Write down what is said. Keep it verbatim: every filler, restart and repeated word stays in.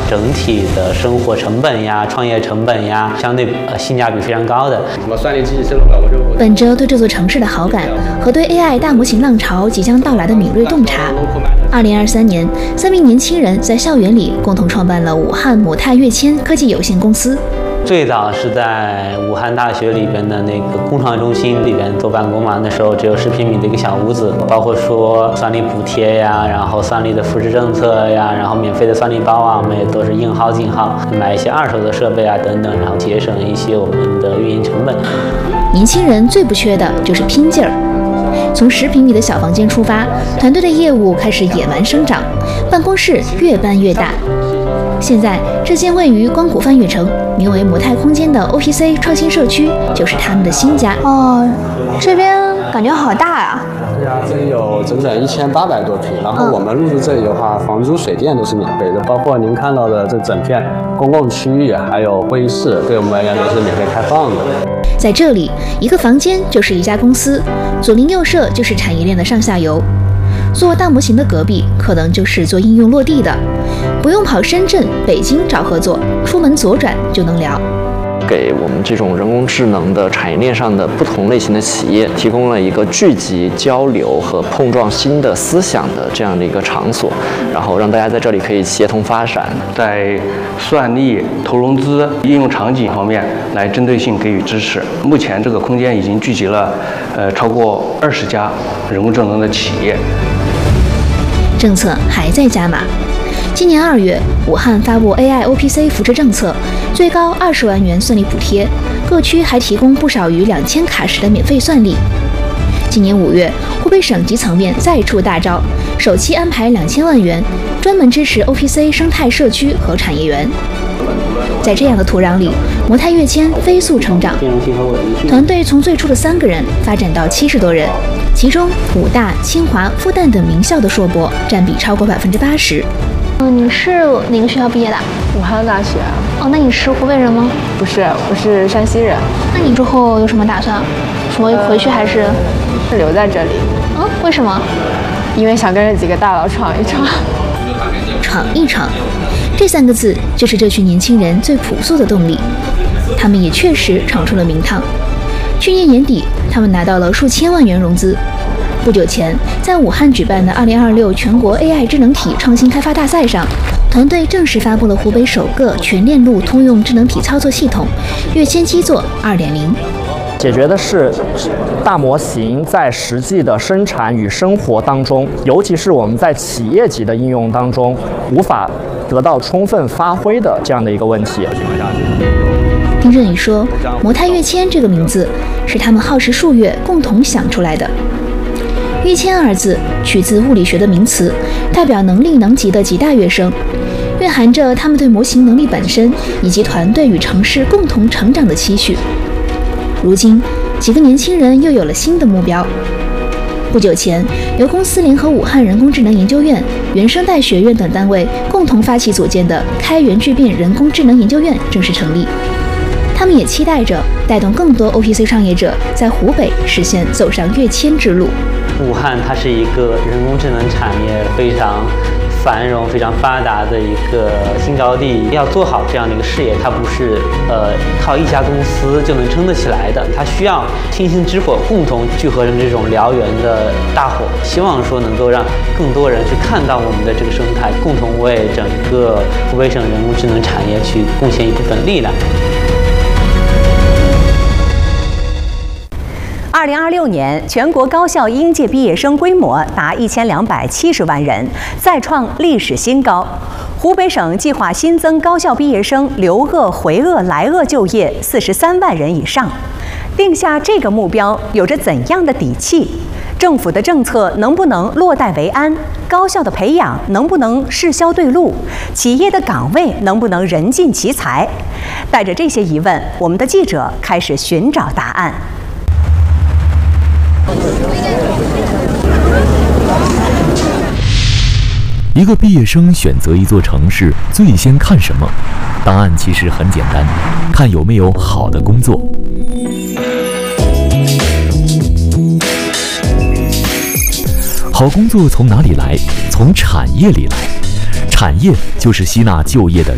整体的生活成本呀、创业成本呀，相对呃性价比非常高的。 什么算力机器生了，我就本着对这座城市的好感和对 A I 大模型浪潮即将到来的敏锐洞察，二零二三年，三名年轻人在校园里共同创办了武汉模态跃迁科技有限公司。 最早是在武汉大学里边的那个工创中心里边做办公嘛，那时候只有十平米的一个小屋子，包括说算力补贴呀，然后算力的扶持政策呀，然后免费的算力包啊，我们也都是应号尽号，买一些二手的设备啊等等，然后节省一些我们的运营成本。 年轻人最不缺的就是拼劲儿。从十平米的小房间出发，团队的业务开始野蛮生长，办公室越搬越大。现在，这间位于光谷泛悦城、名为模态空间的 O P C 创新社区就是他们的新家。 哦，这边感觉好大呀！ 对呀，这里有整整一千八百多平。然后我们入住这里的话，房租、水电都是免费的，包括您看到的这整片公共区域，还有会议室，对我们来讲都是免费开放的。 在这里，一个房间就是一家公司，左邻右舍就是产业链的上下游。做大模型的隔壁，可能就是做应用落地的，不用跑深圳、北京找合作，出门左转就能聊。 给我们这种人工智能的产业链上的不同类型的企业提供了一个聚集、交流和碰撞新的思想的这样的一个场所，然后让大家在这里可以协同发展， 在算力、投融资、应用场景方面来针对性给予支持。目前这个空间已经聚集了呃超过二十家人工智能的企业。 政策还在加码。今年二月，武汉发布 A I O P C 扶持政策，最高二十万元算力补贴，各区还提供不少于两千卡时的免费算力。今年五月，湖北省级层面再出大招，首期安排两千万元，专门支持 O P C 生态社区和产业园。在这样的土壤里，模态跃迁飞速成长，团队从最初的三个人发展到七十多人，其中武大、清华、复旦等名校的硕博占比超过百分之八十。 嗯，你是哪个学校毕业的？ 武汉大学。 哦，那你是湖北人吗？ 不是，我是山西人。 那你之后有什么打算？什么回去还是？ 是留在这里。 嗯，为什么？ 因为想跟着几个大佬闯一闯。 闯一闯，这三个字就是这群年轻人最朴素的动力。他们也确实闯出了名堂。去年年底，他们拿到了数千万元融资。不久前，在武汉举办的二零二六全国 A I 智能体创新开发大赛上，团队正式发布了湖北首个全链路通用智能体操作系统——跃迁基座 二点零。 解决的是大模型在实际的生产与生活当中，尤其是我们在企业级的应用当中无法得到充分发挥的这样的一个问题。 丁振宇说，模态跃迁这个名字是他们耗时数月共同想出来的。跃迁二字取自物理学的名词，代表能力能级的极大跃升，蕴含着他们对模型能力本身以及团队与城市共同成长的期许。如今，几个年轻人又有了新的目标。不久前，由公司联合武汉人工智能研究院、原生态学院等单位共同发起组建的开源聚变人工智能研究院正式成立。他们也期待着带动更多 O P C 创业者在湖北实现走上跃迁之路。 武汉它是一个人工智能产业非常繁荣、非常发达的一个新高地，要做好这样的一个事业，它不是呃靠一家公司就能撑得起来的，它需要星星之火共同聚合成这种燎原的大火。希望说能够让更多人去看到我们的这个生态，共同为整个湖北省人工智能产业去贡献一部分力量。 二零二六年，全国高校应届毕业生规模达一千两百七十万人，再创历史新高。湖北省计划新增高校毕业生留鄂、回鄂、来鄂就业四十三万人以上。定下这个目标有着怎样的底气？政府的政策能不能落袋为安？高校的培养能不能适销对路？企业的岗位能不能人尽其才？带着这些疑问，我们的记者开始寻找答案。 一个毕业生选择一座城市，最先看什么？答案其实很简单，看有没有好的工作。好工作从哪里来？从产业里来。产业就是吸纳就业的